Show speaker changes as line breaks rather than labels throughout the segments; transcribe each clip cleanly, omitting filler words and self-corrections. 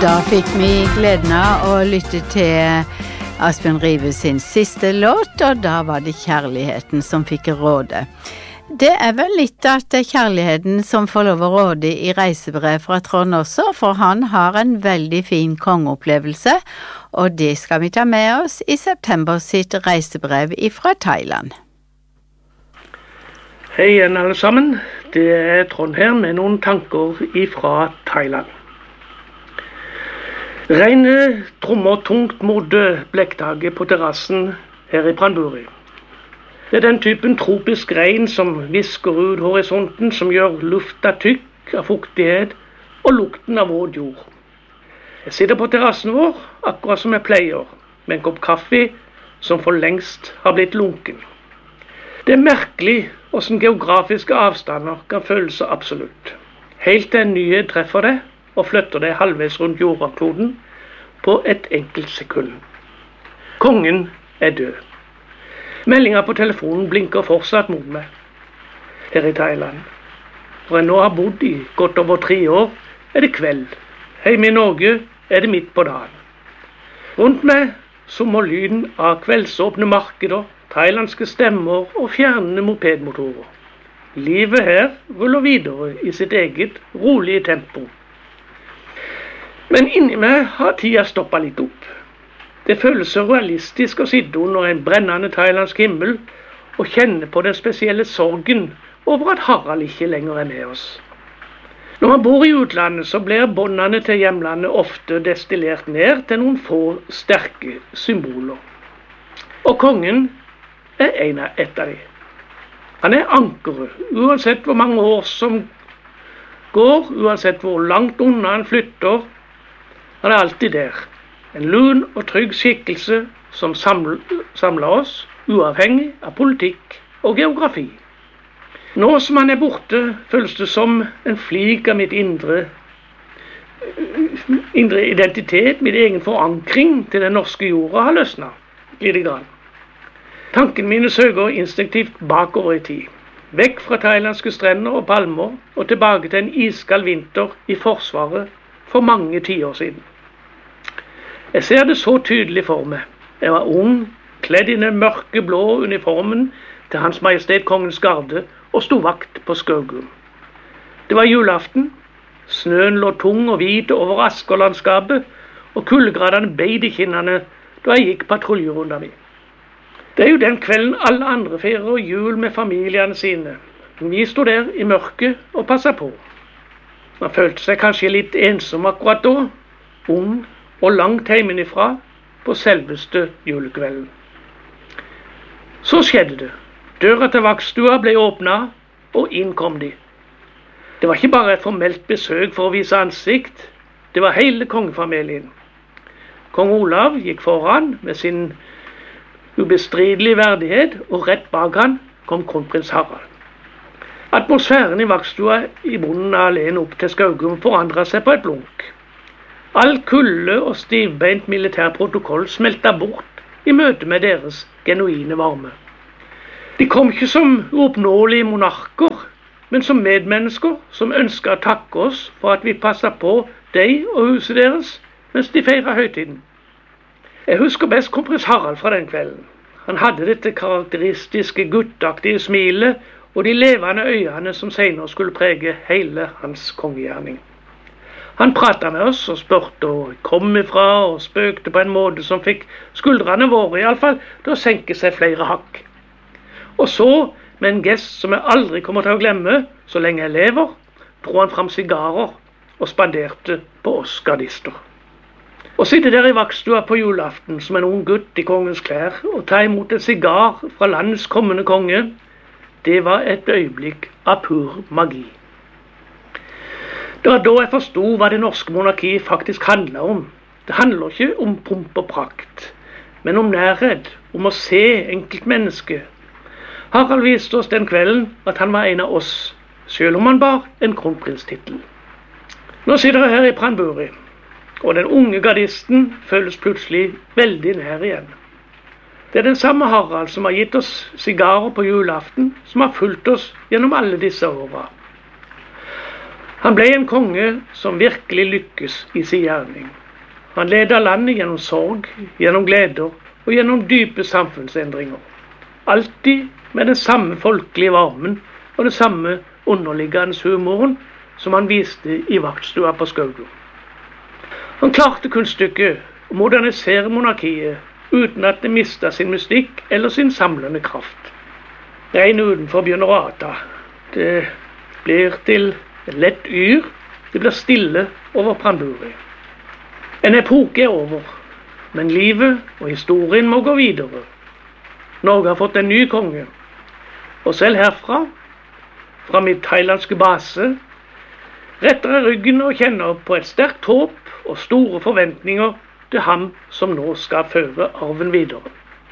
Da fikk vi gleden av å lytte til Asbjørn Rive sin siste låt, og da var det kjærligheten som fikk råde. Det vel litt at det kjærligheten som får lov å råde i reisebrev fra Trond også, for han har en veldig fin kongeopplevelse, og det skal vi ta med oss i september sitt reisebrev fra Thailand.
Hei igjen alle sammen, det Trond her med noen tanker fra Thailand. Regnet trommer tungt mot blekktaket på terrassen her i Pranburi. Det den typen tropisk regn som visker ut horisonten, som gjør lufta tykk av fuktighet og lukten av våt jord. Jeg sitter på terrassen vår, akkurat som jeg pleier, med en kopp kaffe som for lengst har blitt lunken. Det merkelig hvordan geografiske avstander kan føles så absolutt. Helt til en nyhet treffer det, og flytter det halvveis rundt jordkloden på et enkelt sekund. Kongen død. Meldingen på telefonen blinker fortsatt mot meg her i Thailand. For jeg nå har bodd i godt over 3 år, det kveld. Hjemme i Norge det midt på dagen. Rundt meg summer lyden av kveldsåpne markeder, thailandske stemmer og fjernende mopedmotorer. Livet her ruller videre i sitt eget rolige tempo. Men inni meg har tida stoppet litt opp. Det føles surrealistisk å sitte under en brennende thailandsk himmel og kjenne på den spesielle sorgen over at Harald ikke lenger med oss. Når man bor i utlandet, så blir båndene til hjemlandet ofte destillert ned til noen få sterke symboler. Og kongen en av dem. Han ankeret, uansett hvor mange år som går, uansett hvor langt unna han flytter. Han alltid der. En lun og trygg skikkelse som samler oss, uavhengig av politikk og geografi. Nå som han borte, føles det som en flik av mitt indre identitet, min egen forankring til den norske jorda har løsnet lite grann. Tankene mine søker instinktivt bakover i tid. Vekk fra thailandske strender og palmer, og tilbake til en iskald vinter i Forsvaret for mange tiår siden. Jeg ser det så tydelig for meg. Jeg var ung, kledd i den mørke blå uniformen til Hans Majestet Kongens Garde, og sto vakt på Skaugum. Det var julaften, snøen lå tung og hvit over Askerlandskapet, og kuldegradene beit i kinnene da jeg gikk patruljerunda mi. Det jo den kvelden alle andre feirer jul med familiene sine. Vi stod der i mørket og passet på. Man følte seg kanskje litt ensom akkurat da, ung og langt hjemmefra på selveste julekvelden. Så skjedde det. Døra til vaktstua ble åpnet, og inn kom de. Det var ikke bare et formelt besøk for å vise ansikt, det var hele kongefamilien. Kong Olav gikk foran med sin ubestridelig verdighet, og rett bak han kom kronprins Harald. Atmosfæren i vaktstua i bunnen av alene opp til Skaugum forandret seg på et blunk. All kulde og stivbeint militær protokoll smeltet bort i møte med deres genuine varme. De kom ikke som uoppnåelige monarker, men som medmennesker som ønsket å takke oss for at vi passet på dem og huset deres mens de feiret høytiden. Jeg husker best kronprins Harald fra den kvelden. Han hadde dette karakteristiske guttaktige smilet og de levende øynene som senere skulle prege hele hans kongegjerning. Han pratet med oss og spurte hvor vi kom ifra og spøkte på en måte som fikk skuldrene våre i alle fall til å senke seg flere hakk. Og så, med en gest som jeg aldri kommer til å glemme så lenge jeg lever, dro han fram sigarer og spanderte på oss gardister. Å sitte der i vaktstua på julaften som en ung gutt i kongens klær og ta imot en sigar fra landets kommende konge, det var et øyeblikk av pur magi. Det var da jeg forstod hva det norske monarkiet faktisk handler om. Det handler ikke om pomp og prakt, men om nærhet, om å se enkeltmennesket. Harald viste oss den kvelden at han var en av oss, selv om han bar en kronprinstittel. Nå sitter jeg her i Pranburi, og den unge gardisten føles plutselig veldig nær igjen. Det den samme Harald som har gitt oss sigarer på julaften, som har fulgt oss gjennom alle disse årene. Han ble en konge som virkelig lykkes i sin gjerning. Han ledet landet gjennom sorg, gjennom gleder og gjennom dype samfunnsendringer. Alltid med den samme folkelige varmen og den samme underliggende humoren som han viste i vaktstua på Skaugum. Han klarte kunststykket å modernisere monarkiet uten at det mistet sin mystikk eller sin samlende kraft. Regnet utenfor begynner å ata. Det blir til en lett yr. Det blir stille over Brandburi. En epoke over, men livet og historien må gå videre. Norge har fått en ny konge, og selv herfra, fra mitt thailandske base, retter jeg ryggen og kjenner på et sterkt håp og store forventninger til ham som nå skal føre arven videre.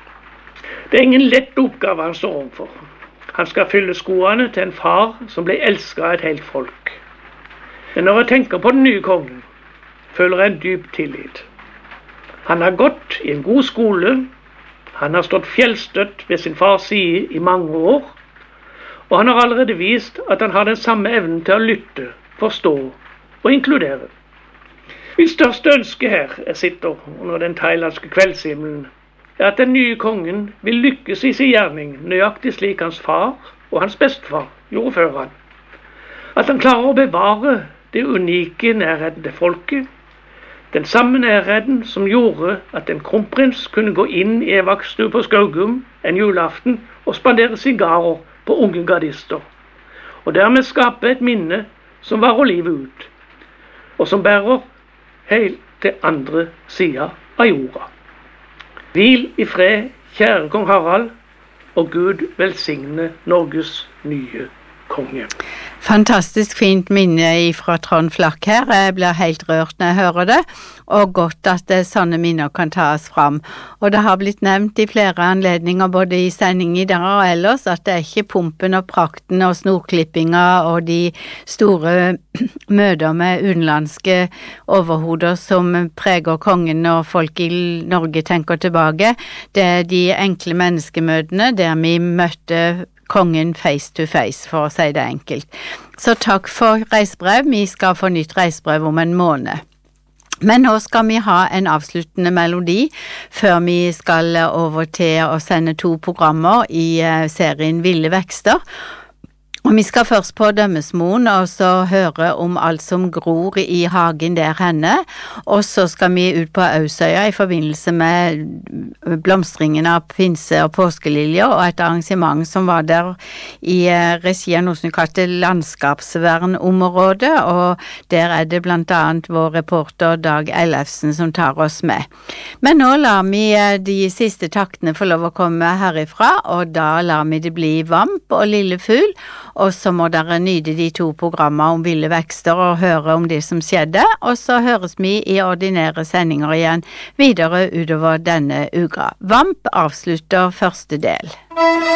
Det er ingen lett oppgave han står overfor. Han skal fylle skoene til en far som ble elsket av et helt folk. Men når jeg tenker på den nye kongen, føler jeg en dyp tillit. Han har gått i en god skole, han har stått fjellstøtt ved sin fars side i mange år, og han har allerede vist at han har den samme evnen til å lytte, forstå og inkludere. Mitt største ønske her jeg sitter under den thailandske kveldshimmelen, er at den nye kongen vil lykkes i sin gjerning nøyaktig slik hans far og hans bestefar gjorde før han. At han klarer å bevare det unike nærheten til folket, den samme nærheten som gjorde at en kronprins kunne gå inn i en vaktstue på Skaugum en julaften og spandere sigarer på unge gardister, og dermed skape et minne som varer livet ut, og som bærer helt til andre siden av jorda. Hvil i fred, kjære kong Harald, og Gud velsigne Norges nye konge.
Fantastisk fint minne fra Trond Flakk her. Jeg blir helt rørt når jeg hører det, og godt at sånne minner kan tas fram. Og det har blitt nevnt i flere anledninger, både i sending i dag og ellers, at det er ikke pumpen og prakten og snorklippinga og de store møter med utenlandske overhoder som preger kongen og folk i Norge tenker tilbake. Det er de enkle menneskemøtene der vi møtte kongen face to face, for å si det enkelt. Så takk for reisebrev. Vi skal få nytt reisebrev om en måned. Men nå skal vi ha en avsluttende melodi før vi skal over til å sende 2 programmer i serien Ville Vekster. Og vi skal først på Dømmesmoen og så høre om alt som gror i hagen der henne, og så skal vi ut på Ausøya i forbindelse med blomstringen av pinse- og påskeliljer og et arrangement som var der i regi av noe som kalte landskapsvernområdet, og der er det blant annet vår reporter Dag Ellefsen som tar oss med. Men nå lar vi de siste taktene få lov å komme herifra, og da lar vi det bli Vamp og Lille Fugl, og så må dere nyte de 2 programmer om Ville Vekster og høre om det som skjedde, og så høres vi i ordinære sendinger igjen videre utover denne uka. Vamp avslutter første del.